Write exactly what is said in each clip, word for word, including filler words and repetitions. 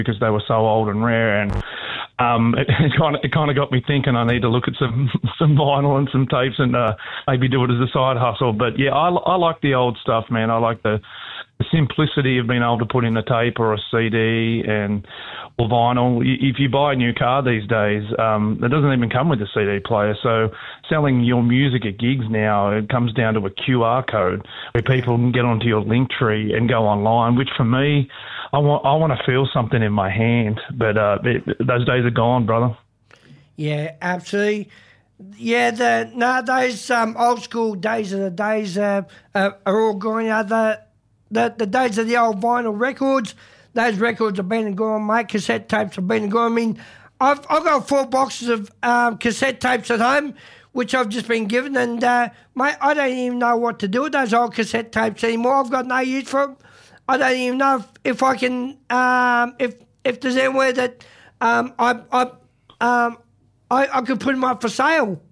because they were so old and rare. And um, it kind of it kind of got me thinking I need to look at some some vinyl and some tapes and uh, maybe do it as a side hustle. But yeah, I, I like the old stuff, man. I like the, the simplicity of being able to put in a tape or a C D and or vinyl. If you buy a new car these days, um, it doesn't even come with a C D player. So selling your music at gigs now, it comes down to a Q R code where people can get onto your link tree and go online, which for me, I want I want to feel something in my hand. But uh, it, those days are gone, brother. Yeah, absolutely. Yeah, the no, those um, old school days are the days uh, uh, are all gone. Uh, the, the the days of the old vinyl records, those records have been and gone, mate. Cassette tapes have been and gone. I mean, I've I've got four boxes of um, cassette tapes at home, which I've just been given, and uh, mate, I don't even know what to do with those old cassette tapes anymore. I've got no use for them. I don't even know if, if I can, um, if if there's anywhere that um, I I um I, I could put them up for sale.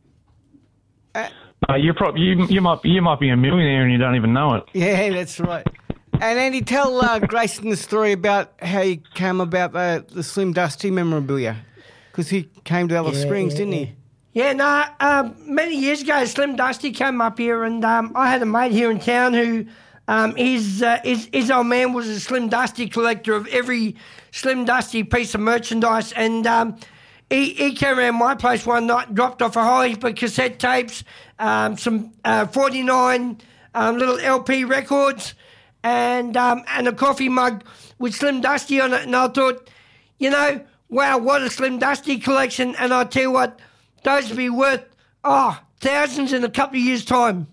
Uh, you're probably you you might you might be a millionaire and you don't even know it. Yeah, that's right. And Andy, tell uh, Grayson the story about how you came about the the Slim Dusty memorabilia, because he came to Alice Yeah, Springs, yeah, didn't yeah. he? Yeah, no, um, many years ago, Slim Dusty came up here, and um, I had a mate here in town who. Um, his, uh, his, his old man was a Slim Dusty collector of every Slim Dusty piece of merchandise, and um, he, he came around my place one night, dropped off a whole heap of cassette tapes, um, some uh, forty-nine um, little L P records, and um, and a coffee mug with Slim Dusty on it, and I thought, you know, wow, what a Slim Dusty collection, and I tell you what, those would be worth, oh, thousands in a couple of years' time.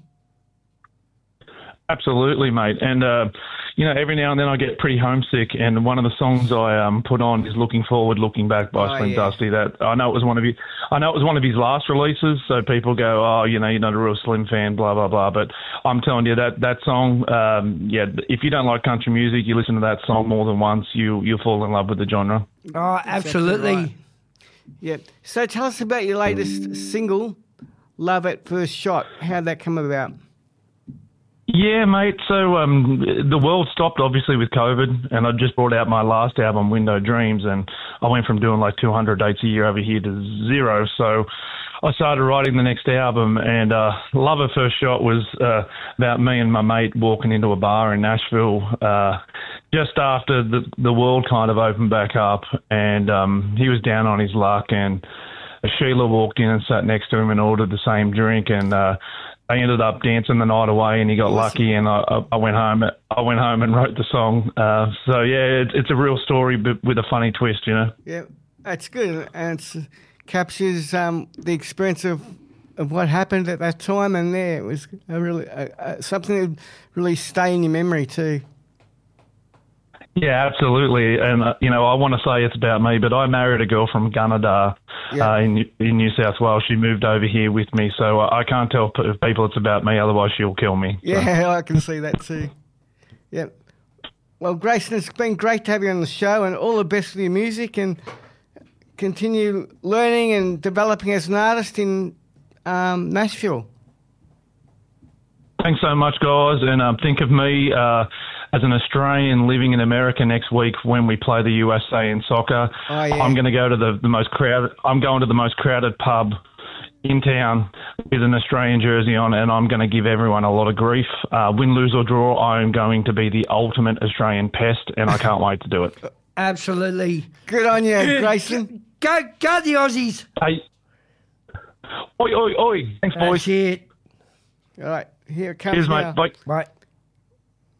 Absolutely, mate. And, uh, you know, every now and then I get pretty homesick, and one of the songs I um, put on is Looking Forward, Looking Back by Oh, Slim yeah. Dusty. That I know it was one of his, I know it was one of his last releases, so people go, oh, you know, you're not a real Slim fan, blah, blah, blah. But I'm telling you, that, that song, um, yeah, if you don't like country music, you listen to that song more than once, you, you'll fall in love with the genre. Oh, absolutely. Right. Yeah. So tell us about your latest single, Love at First Shot. How'd that come about? Yeah, mate. So um, the world stopped, obviously, with COVID, and I just brought out my last album, Window Dreams, and I went from doing like two hundred dates a year over here to zero. So I started writing the next album, and uh, Love at First Shot was uh, about me and my mate walking into a bar in Nashville uh, just after the, the world kind of opened back up, and um, he was down on his luck, and Sheila walked in and sat next to him and ordered the same drink, and uh, I ended up dancing the night away, and he got Awesome. lucky, and I, I went home. I went home and wrote the song. Uh, so yeah, it, it's a real story, but with a funny twist, you know. Yeah, that's good, and it captures um, the experience of, of what happened at that time, and there it was a really uh, uh, something that would really stay in your memory too. Yeah, absolutely. And, uh, you know, I want to say it's about me, but I married a girl from Gunnedah Yeah. uh, in, in New South Wales. She moved over here with me, so I I can't tell p- people it's about me, otherwise she'll kill me. So. Yeah, I can see that too. Yeah. Well, Grayson, it's been great to have you on the show, and all the best with your music, and continue learning and developing as an artist in um, Nashville. Thanks so much, guys. And um, think of me uh, as an Australian living in America next week when we play the U S A in soccer. Oh, yeah. I'm going to go to the, the most crowded. I'm going to the most crowded pub in town with an Australian jersey on, and I'm going to give everyone a lot of grief. Uh, win, lose or draw, I am going to be the ultimate Australian pest, and I can't wait to do it. Absolutely. Good on you, Grayson. Go, go the Aussies. Hey, oi, oi, oi! Thanks, boys. That's it. All right, here it comes Cheers, now. mate. Bye. Right.